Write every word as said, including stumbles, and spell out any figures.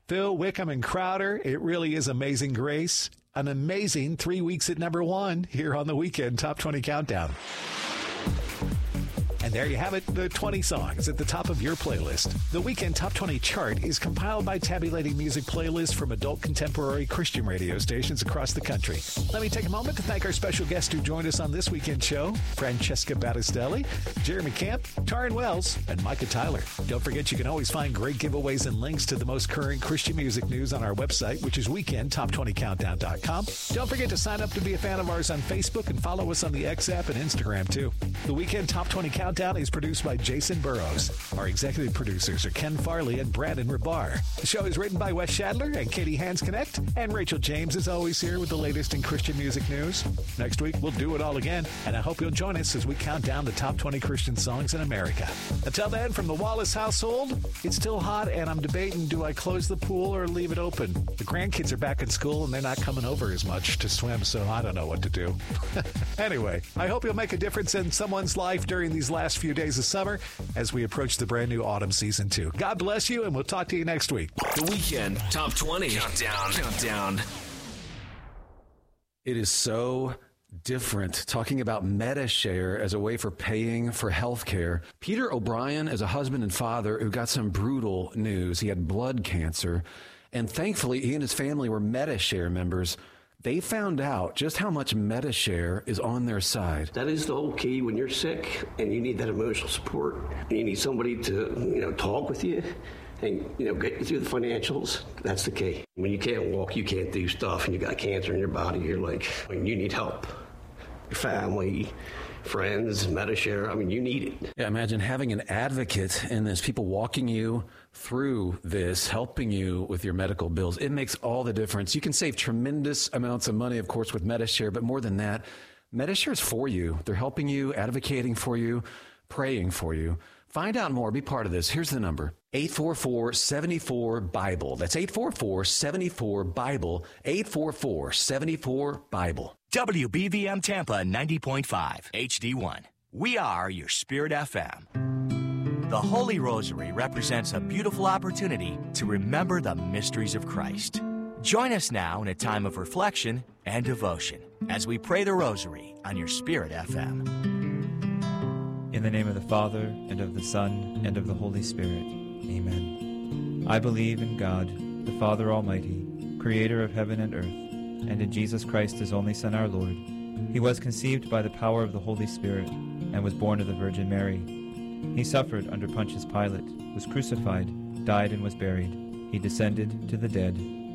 Phil, Wickham, and Crowder. It really is Amazing Grace. An amazing three weeks at number one here on the Weekend Top twenty Countdown. And there you have it, the twenty songs at the top of your playlist. The Weekend Top twenty chart is compiled by tabulating music playlists from adult contemporary Christian radio stations across the country. Let me take a moment to thank our special guest who joined us on this weekend show, Francesca Battistelli, Jeremy Camp, Taryn Wells, and Micah Tyler. Don't forget you can always find great giveaways and links to the most current Christian music news on our website, which is weekend top twenty countdown dot com. Don't forget to sign up to be a fan of ours on Facebook and follow us on the X app and Instagram, too. The Weekend Top twenty Countdown is produced by Jason Burrows. Our executive producers are Ken Farley and Brandon Rabar. The show is written by Wes Shadler and Katie Hans-Connect, and Rachel James is always here with the latest in Christian music news. Next week, we'll do it all again, and I hope you'll join us as we count down the top twenty Christian songs in America. Until then, from the Wallace household, it's still hot, and I'm debating, do I close the pool or leave it open? The grandkids are back in school, and they're not coming over as much to swim, so I don't know what to do. Anyway, I hope you'll make a difference in someone's life during these last few days of summer as we approach the brand new autumn season too. God bless you, and we'll talk to you next week. The Weekend Top twenty Countdown. Countdown. It is so different talking about MediShare as a way for paying for health care. Peter O'Brien is a husband and father who got some brutal news. He had blood cancer, and thankfully he and his family were MediShare members. They found out just how much MediShare is on their side. That is the whole key when you're sick and you need that emotional support. And you need somebody to, you know, talk with you and, you know, get you through the financials. That's the key. When you can't walk, you can't do stuff, and you got cancer in your body, you're like, I mean, you need help. Your family, friends, MediShare, I mean, you need it. Yeah, imagine having an advocate in this, people walking you through this, helping you with your medical bills. It makes all the difference. You can save tremendous amounts of money, of course, with MediShare, but more than that, MediShare is for you. They're helping you, advocating for you, praying for you. Find out more. Be part of this. Here's the number. eight four four, seven four, BIBLE. That's eight four four, seven four, BIBLE. eight four four, seven four, BIBLE. W B V M Tampa ninety point five, H D one. We are your Spirit F M. The Holy Rosary represents a beautiful opportunity to remember the mysteries of Christ. Join us now in a time of reflection and devotion as we pray the Rosary on your Spirit F M. In the name of the Father, and of the Son, and of the Holy Spirit. Amen. I believe in God, the Father Almighty, creator of heaven and earth, and in Jesus Christ, his only Son, our Lord. He was conceived by the power of the Holy Spirit, and was born of the Virgin Mary. He suffered under Pontius Pilate, was crucified, died, and was buried. He descended to the dead.